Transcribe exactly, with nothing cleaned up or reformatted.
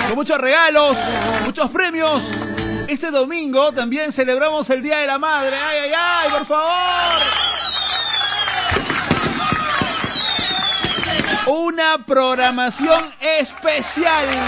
con muchos regalos, muchos premios. Este domingo también celebramos el Día de la Madre. ¡Ay, ay, ay, por favor! Una programación especial.